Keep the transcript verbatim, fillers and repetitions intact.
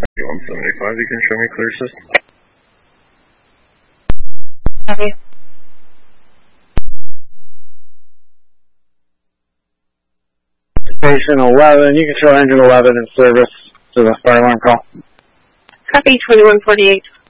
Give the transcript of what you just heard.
one seventy-five, you can show me clear system. Copy. Station eleven, you can show engine eleven in service to the fire alarm call. Copy, twenty-one forty-eight.